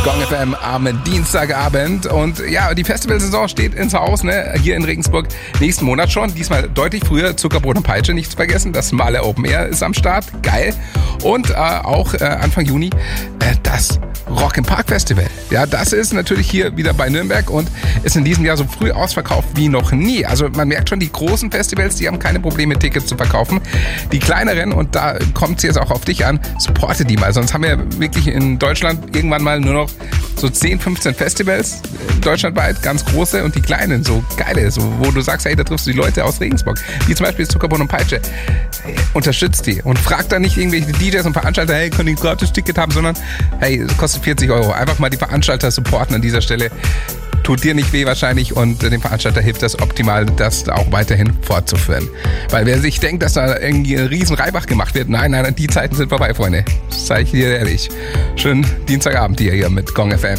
Gong FM am Dienstagabend. Und ja, die Festivalsaison steht ins Haus, ne? Hier in Regensburg nächsten Monat schon. Diesmal deutlich früher. Zuckerbrot und Peitsche, nicht zu vergessen. Das Maler Open Air ist am Start. Geil. Und auch Anfang Juni das Rock im Park Festival. Ja, das ist natürlich hier wieder bei Nürnberg und ist in diesem Jahr so früh ausverkauft wie noch nie. Also man merkt schon, die großen Festivals, die haben keine Probleme, Tickets zu verkaufen. Die kleineren, und da kommt es jetzt auch auf dich an, supporte die mal. Sonst haben wir wirklich in Deutschland irgendwann mal nur noch so 10, 15 Festivals deutschlandweit, ganz große, und die kleinen, so geile, so, wo du sagst, hey, da triffst du die Leute aus Regensburg. Wie zum Beispiel Zuckerbrot und Peitsche. Hey, unterstützt die und fragt dann nicht irgendwelche DJs und Veranstalter, hey, können die ein gratis Ticket haben, sondern hey, es kostet 40 Euro. Einfach mal die Veranstalter supporten an dieser Stelle. Tut dir nicht weh wahrscheinlich, und dem Veranstalter hilft das optimal, das auch weiterhin fortzuführen. Weil wer sich denkt, dass da irgendwie ein riesen Reibach gemacht wird, nein, die Zeiten sind vorbei, Freunde. Das sage ich dir ehrlich. Schönen Dienstagabend hier mit Gong FM.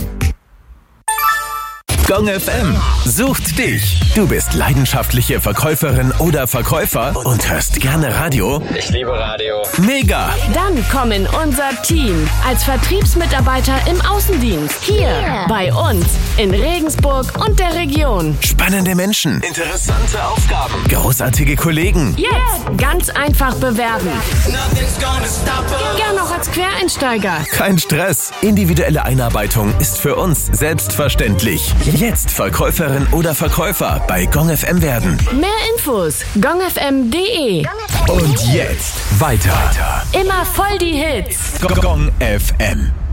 Gong FM sucht dich. Du bist leidenschaftliche Verkäuferin oder Verkäufer und hörst gerne Radio? Ich liebe Radio. Mega! Dann komm in unser Team als Vertriebsmitarbeiter im Außendienst. Hier bei uns in Regensburg und der Region. Spannende Menschen, interessante Aufgaben, großartige Kollegen. Jetzt ganz einfach bewerben. Gern auch als Quereinsteiger. Kein Stress. Individuelle Einarbeitung ist für uns selbstverständlich. Jetzt Verkäuferin oder Verkäufer bei Gong FM werden. Mehr Infos gongfm.de. Und jetzt weiter. Immer voll die Hits. Gong FM.